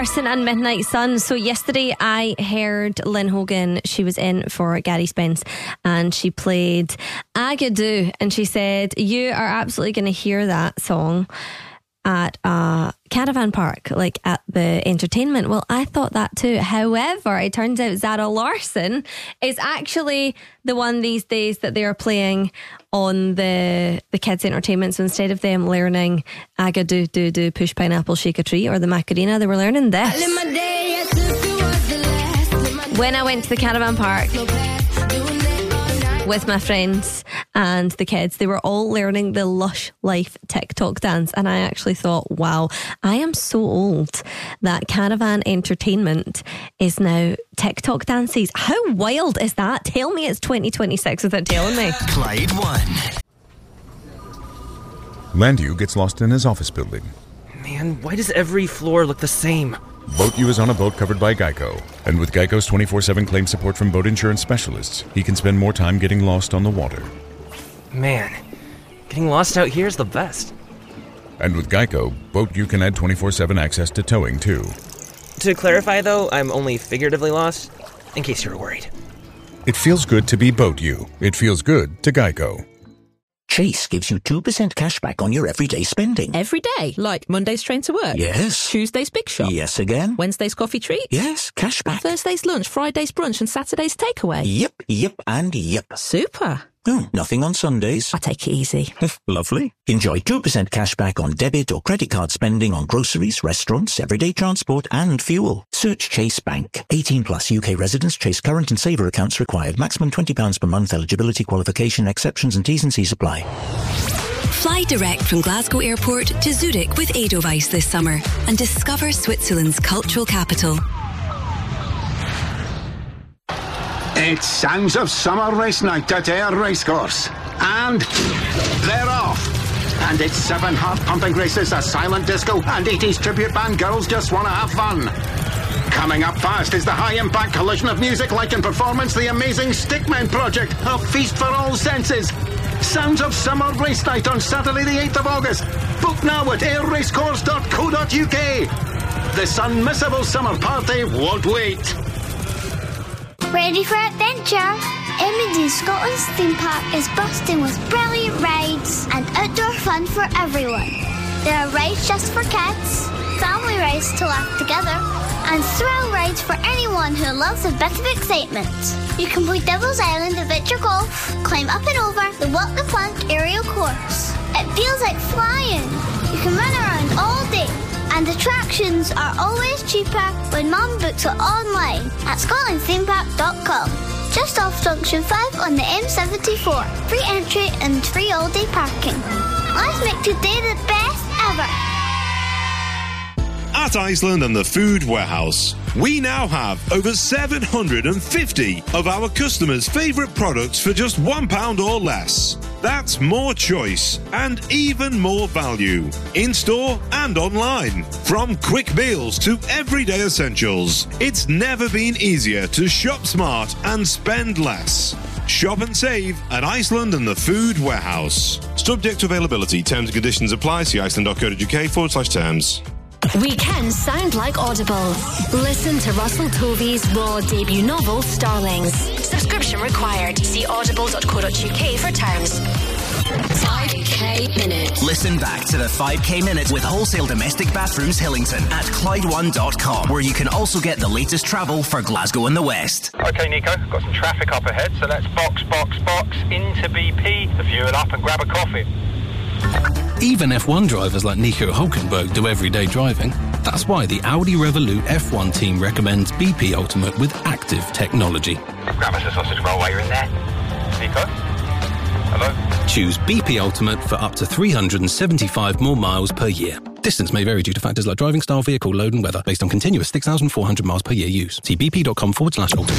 Larson and Midnight Sun. So yesterday I heard Lynn Hogan. She was in for Gary Spence and she played Agadoo, and she said, you are absolutely going to hear that song at a caravan park, like at the entertainment. Well, I thought that too. However, it turns out Zara Larsson is actually the one these days that they are playing on the kids' entertainment. So instead of them learning Agadoo, do, do, push pineapple, shake a tree, or the Macarena, they were learning this. When I went to the caravan park with my friends and the kids, they were all learning the Lush Life TikTok dance, and I actually thought, wow, I am so old that caravan entertainment is now TikTok dances. How wild is that? Tell me it's 2026 without telling me. Clyde One. Landu gets lost in his office building. Man, why does every floor look the same? Boat U is on a boat covered by Geico. And with Geico's 24/7 claim support from boat insurance specialists, he can spend more time getting lost on the water. Man, getting lost out here is the best. And with Geico, Boat U can add 24/7 access to towing, too. To clarify, though, I'm only figuratively lost, in case you were worried. It feels good to be Boat U. It feels good to Geico. Chase gives you 2% cash back on your everyday spending. Every day? Like Monday's train to work? Yes. Tuesday's big shop? Yes again. Wednesday's coffee treat? Yes, cash back. Thursday's lunch, Friday's brunch and Saturday's takeaway? Yep, and yep. Super. Oh, nothing on Sundays. I take it easy. Lovely. Enjoy 2% cash back on debit or credit card spending on groceries, restaurants, everyday transport and fuel. Search Chase Bank. 18 plus UK residents. Chase current and saver accounts required. Maximum £20 per month. Eligibility, qualification, exceptions and T's and C's apply. Fly direct from Glasgow Airport to Zurich with Edelweiss this summer and discover Switzerland's cultural capital. It's Sounds of Summer Race Night at Ayr Racecourse. And they're off. And it's 7 heart-pumping races, a silent disco, and 80s tribute band. Girls just want to have fun. Coming up fast is the high-impact collision of music, light and performance, the amazing Stickmen Project, a feast for all senses. Sounds of Summer Race Night on Saturday the 8th of August. Book now at airracecourse.co.uk. This unmissable summer party won't wait. Ready for adventure? M&D Scotland's theme park is bursting with brilliant rides and outdoor fun for everyone. There are rides just for kids, family rides to laugh together, and thrill rides for anyone who loves a bit of excitement. You can play Devil's Island Adventure Golf, climb up and over the Walk the Plank aerial course. It feels like flying. You can run around all day. And attractions are always cheaper when Mum books it online at scotlandthemepark.com. Just off Junction 5 on the M74. Free entry and free all-day parking. Let's make today the best ever. At Iceland and the Food Warehouse, we now have over 750 of our customers' favourite products for just £1 or less. That's more choice and even more value, in-store and online. From quick meals to everyday essentials, it's never been easier to shop smart and spend less. Shop and save at Iceland and the Food Warehouse. Subject to availability, terms and conditions apply. See iceland.co.uk/terms. Weekends sound like Audible. Listen to Russell Tovey's raw debut novel, Starlings. Subscription required. See audible.co.uk for terms. 5K Minute. Listen back to the 5K Minute with Wholesale Domestic Bathrooms Hillington at Clyde1.com, where you can also get the latest travel for Glasgow and the West. OK, Nico, got some traffic up ahead, so let's box into BP to fuel up and grab a coffee. Even F1 drivers like Nico Hülkenberg do everyday driving. That's why the Audi Revolut F1 team recommends BP Ultimate with active technology. Grab us a sausage roll while you're in there. Nico? Hello? Choose BP Ultimate for up to 375 more miles per year. Distance may vary due to factors like driving style, vehicle load and weather, based on continuous 6,400 miles per year use. See bp.com/ultimate.